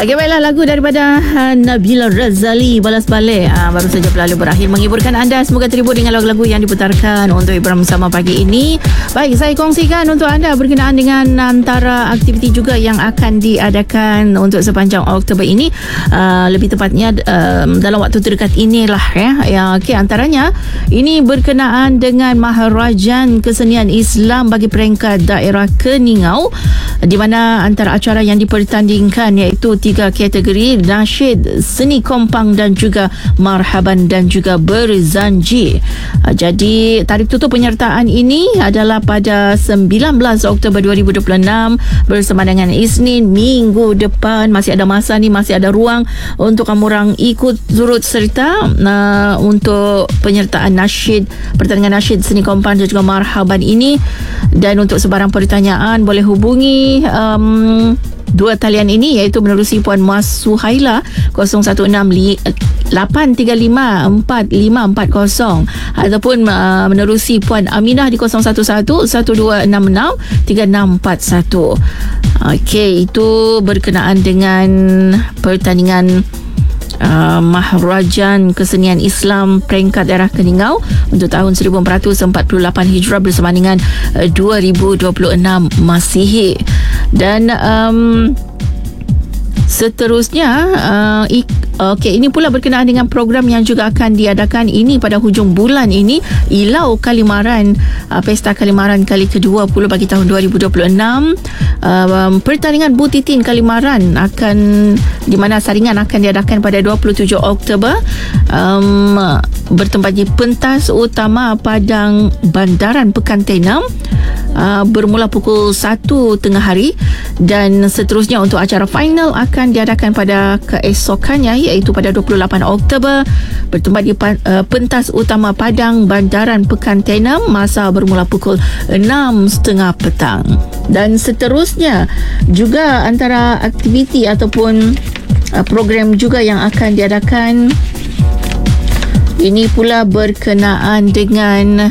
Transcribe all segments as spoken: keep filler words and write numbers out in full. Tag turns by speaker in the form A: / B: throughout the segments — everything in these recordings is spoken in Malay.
A: Okey, baiklah, lagu daripada uh, Nabila Razali, Balas Balik, uh, baru saja berlalu berakhir menghiburkan anda. Semoga terhibur dengan lagu-lagu yang diputarkan untuk hiburan bersama pagi ini. Baik, saya kongsikan untuk anda berkenaan dengan antara aktiviti juga yang akan diadakan untuk sepanjang Oktober ini, uh, lebih tepatnya uh, dalam waktu terdekat inilah ya. Ya, okey, antaranya ini berkenaan dengan Maharajan Kesenian Islam bagi peringkat daerah Keningau, di mana antara acara yang dipertandingkan iaitu tiga kategori: nasyid, seni kompang dan juga marhaban dan juga berzanji. Jadi tarikh tutup penyertaan ini adalah pada sembilan belas Oktober dua ribu dua puluh enam bersama dengan Isnin minggu depan. Masih ada masa ni, masih ada ruang untuk kamu orang ikut turut serta uh, untuk penyertaan nasyid, pertandingan nasyid, seni kompang dan juga marhaban ini. Dan untuk sebarang pertanyaan boleh hubungi um, dua talian ini, iaitu menerusi Puan Mas Suhaila kosong satu enam lapan tiga lima empat lima empat kosong ataupun uh, menerusi Puan Aminah di kosong satu satu satu dua enam enam tiga enam empat satu. Okey, itu berkenaan dengan pertandingan Uh, Maharajan Kesenian Islam peringkat daerah Keningau untuk tahun seribu empat ratus empat puluh lapan Hijrah bersama dengan uh, dua ribu dua puluh enam Masihi. Dan um, seterusnya uh, ik, okey, ini pula berkenaan dengan program yang juga akan diadakan ini pada hujung bulan ini, Ilau Kalimaran, uh, Pesta Kalimaran kali ke dua puluh bagi tahun dua ribu dua puluh enam. Uh, pertandingan Butitin Kalimaran akan, di mana saringan akan diadakan pada dua puluh tujuh Oktober, um, bertempat di pentas utama Padang Bandaran Pekan Tenam, uh, bermula pukul satu tengah hari. Dan seterusnya untuk acara final akan diadakan pada keesokannya, iaitu pada dua puluh lapan Oktober, bertempat di uh, pentas utama Padang Bandaran Pekan Tenam, masa bermula pukul enam tiga puluh petang. Dan seterusnya juga antara aktiviti ataupun uh, program juga yang akan diadakan ini pula berkenaan dengan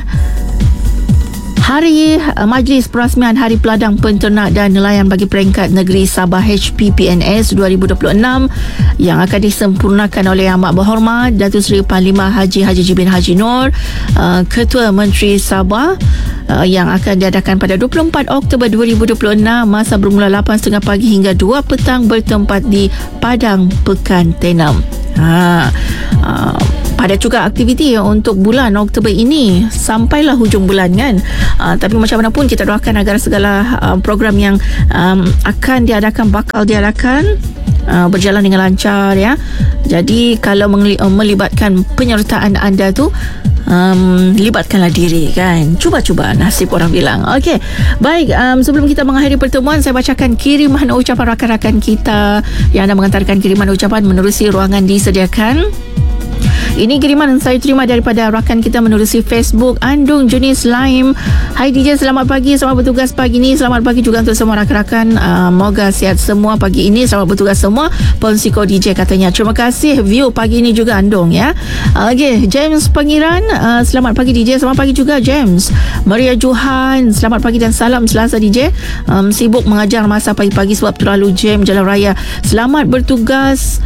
A: Hari uh, Majlis Perasmian Hari Peladang Penternak dan Nelayan bagi peringkat negeri Sabah H P P N S dua ribu dua puluh enam yang akan disempurnakan oleh Amat Berhormat Datuk Seri Panglima Haji Haji Bin Haji Nur, uh, Ketua Menteri Sabah, uh, yang akan diadakan pada dua puluh empat Oktober dua ribu dua puluh enam, masa bermula lapan tiga puluh pagi hingga dua petang, bertempat di Padang Pekan Tenam. Ha, uh, ada juga aktiviti untuk bulan Oktober ini sampailah hujung bulan kan. Uh, tapi macam mana pun kita doakan agar segala uh, program yang um, akan diadakan, bakal diadakan, uh, berjalan dengan lancar ya. Jadi kalau melibatkan penyertaan anda tu, Um, libatkanlah diri kan. Cuba-cuba nasib orang bilang. Okey, baik, um, sebelum kita mengakhiri pertemuan, saya bacakan kiriman ucapan rakan-rakan kita yang anda mengantarkan kiriman ucapan menerusi ruangan disediakan. Ini kiriman saya terima daripada rakan kita menerusi Facebook, Andung Jenis Laim. Hai D J, selamat pagi, selamat bertugas pagi ini. Selamat pagi juga untuk semua rakan-rakan. uh, Moga sihat semua pagi ini. Selamat bertugas semua. Ponsiko D J katanya. Terima kasih view pagi ini juga Andung ya. uh, Okey, James Pangiran, uh, selamat pagi D J. Selamat pagi juga James. Maria Johan, selamat pagi dan salam Selasa D J. um, Sibuk mengajar masa pagi-pagi sebab terlalu jam jalan raya. Selamat bertugas,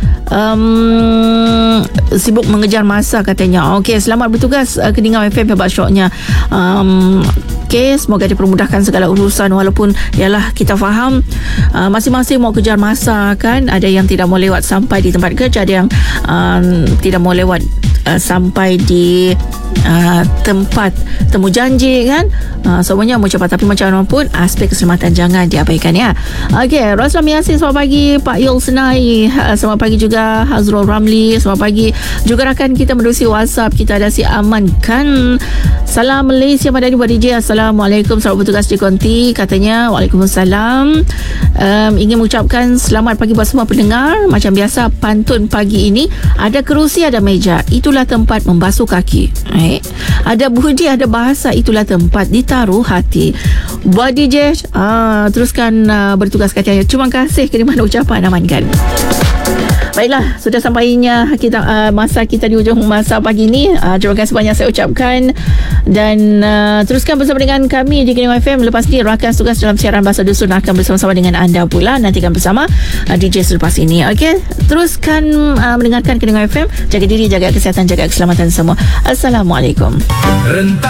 A: um, sibuk mengejar masa katanya. Okey, selamat bertugas uh, Keningau F M hebat syoknya. um, Okey, semoga dipermudahkan segala urusan, walaupun yalah kita faham uh, masing-masing mau kejar masa kan. Ada yang tidak mau lewat sampai di tempat kerja, ada yang um, tidak mau lewat uh, sampai di uh, tempat temu janji kan. uh, Semuanya mau cepat, tapi macam mana pun aspek keselamatan jangan diabaikan ya. Okey, Roslam Yasin, selamat pagi. Pak Yul Senai, uh, selamat pagi juga. Hazrul Ramli, selamat pagi juga. Rakan kita menerusi WhatsApp kita ada si Aman kan. Salam Malaysia Madani buat D J. Assalamualaikum, selamat bertugas di Konti katanya. Waalaikumsalam. um, Ingin mengucapkan selamat pagi buat semua pendengar. Macam biasa pantun pagi ini, ada kerusi, ada meja, itulah tempat membasuh kaki. eh? Ada budi, ada bahasa, itulah tempat ditaruh hati. Buat D J, uh, teruskan uh, bertugas katanya. Terima kasih kiriman ucapan Aman kan. Baiklah, sudah sampainya kita uh, masa kita di hujung masa pagi ini. Uh, terima kasih banyak saya ucapkan. Dan uh, teruskan bersama dengan kami di Keningau F M. Lepas ni rakan tugas dalam siaran Bahasa Dusun akan bersama-sama dengan anda. anda pula. Nantikan bersama uh, D J selepas ini. Okey, teruskan uh, mendengarkan Kedengar F M. Jaga diri, jaga kesihatan, jaga keselamatan semua. Assalamualaikum.